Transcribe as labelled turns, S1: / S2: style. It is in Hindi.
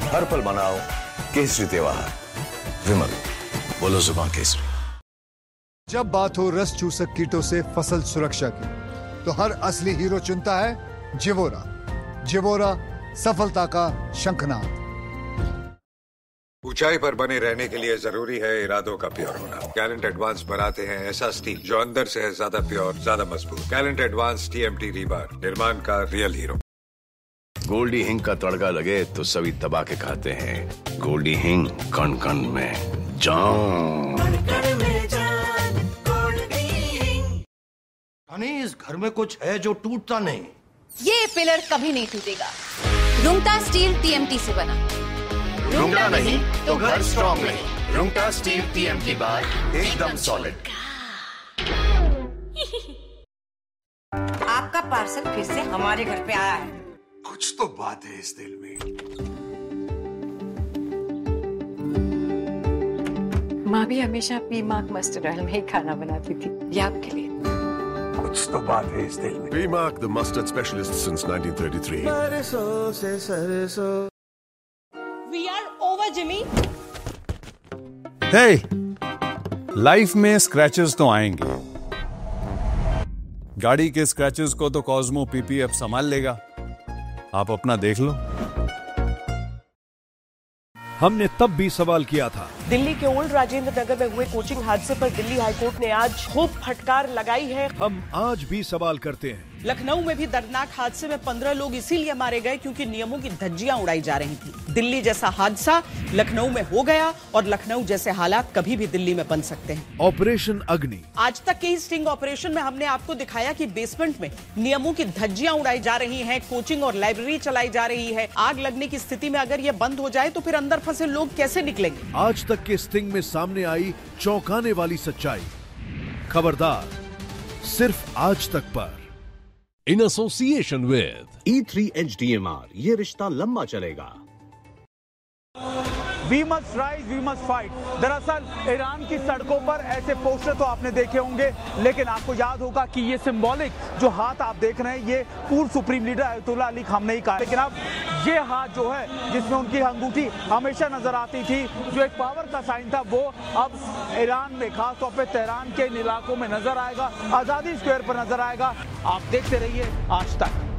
S1: हर पल मनाओ केसरी त्योहार। विमल, बोलो जुबान केसरी।
S2: जब बात हो रस चूसक कीटों से फसल सुरक्षा की, तो हर असली हीरो चुनता है जिवोरा। जिवोरा, सफलता का शंखनाद।
S3: ऊंचाई पर बने रहने के लिए जरूरी है इरादों का प्योर होना। गैलेंट एडवांस बनाते हैं ऐसा स्टील जो अंदर से है ज्यादा प्योर, ज्यादा मजबूत। गैलेंट एडवांस TMT रीबार, निर्माण का रियल हीरो।
S1: गोल्डी हिंग का तड़का लगे तो सभी दबा के खाते हैं। गोल्डी हिंग, कण कण में जान।
S4: इस घर में कुछ है जो टूटता नहीं।
S5: ये पिलर कभी नहीं टूटेगा। रुंगटा स्टील TMT से बना।
S1: रुंगटा नहीं तो घर स्ट्रॉन्ग नहीं। रुंगटा स्टील TMT बार एकदम सॉलिड।
S6: आपका पार्सल फिर से हमारे घर पे आया है।
S4: कुछ तो बात है इस दिल में।
S7: माँ भी हमेशा पीमार्क मस्टर्ड ऑयल में ही खाना बनाती थी। ये आपके लिए।
S4: कुछ तो बात है इस दिल में।
S8: P-Mark, the mustard specialist since 1933.
S6: We are over, Jimmy.
S9: Hey, life में स्क्रैचेस तो आएंगे। गाड़ी के स्क्रैचेस को तो कॉस्मो PPF संभाल लेगा। आप अपना देख लो।
S10: हमने तब भी सवाल किया था।
S11: दिल्ली के ओल्ड राजेंद्र नगर में हुए कोचिंग हादसे पर दिल्ली हाईकोर्ट ने आज खूब फटकार लगाई है।
S10: हम आज भी सवाल करते हैं।
S11: लखनऊ में भी दर्दनाक हादसे में 15 लोग इसीलिए मारे गए क्योंकि नियमों की धज्जियां उड़ाई जा रही थी। दिल्ली जैसा हादसा लखनऊ में हो गया और लखनऊ जैसे हालात कभी भी दिल्ली में बन सकते हैं।
S10: ऑपरेशन अग्नि।
S11: आज तक के स्टिंग ऑपरेशन में हमने आपको दिखाया कि बेसमेंट में नियमों की धज्जियां उड़ाई जा रही हैं, कोचिंग और लाइब्रेरी चलाई जा रही है। आग लगने की स्थिति में अगर ये बंद हो जाए तो फिर अंदर फंसे लोग कैसे निकलेंगे?
S10: आज तक के स्टिंग में सामने आई चौंकाने वाली सच्चाई। खबरदार, सिर्फ आज तक पर।
S8: In association with
S12: E3 HDMR, ये रिश्ता लंबा चलेगा।
S13: We must rise, we must fight। दरअसल ईरान की सड़कों पर ऐसे पोस्टर तो आपने देखे होंगे, लेकिन आपको याद होगा कि ये सिंबॉलिक जो हाथ आप देख रहे हैं ये पूर्व सुप्रीम लीडर अयतुल्ला अली खामनेई का है। लेकिन अब ये हाथ जो है जिसमें उनकी अंगूठी हमेशा नजर आती थी, जो एक पावर का साइन था, वो अब ईरान में खासतौर पर तेहरान के इन इलाकों में नजर आएगा, आजादी स्क्वायर पर नजर आएगा। आप देखते रहिए आज तक।